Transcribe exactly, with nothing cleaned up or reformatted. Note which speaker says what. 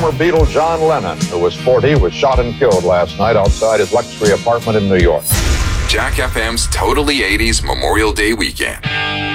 Speaker 1: former Beatle John Lennon, who was forty, was shot and killed last night outside his luxury apartment in New York.
Speaker 2: Jack F M's Totally eighties Memorial Day weekend.